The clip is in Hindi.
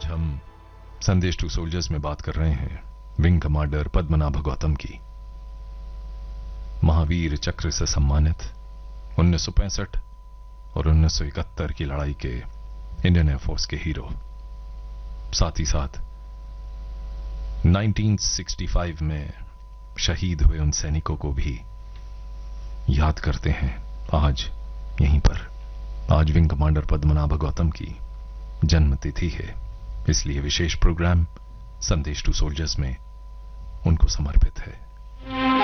आज हम संदेश टू सोल्जर्स में बात कर रहे हैं विंग कमांडर पद्मनाभ गौतम की। महावीर चक्र से सम्मानित 1965 और 1971 की लड़ाई के इंडियन एयरफोर्स के हीरो, साथ ही साथ 1965 में शहीद हुए उन सैनिकों को भी याद करते हैं आज यहीं पर। आज विंग कमांडर पद्मनाभ गौतम की जन्मतिथि है, इसलिए विशेष प्रोग्राम संदेश टू सोल्जर्स में उनको समर्पित है।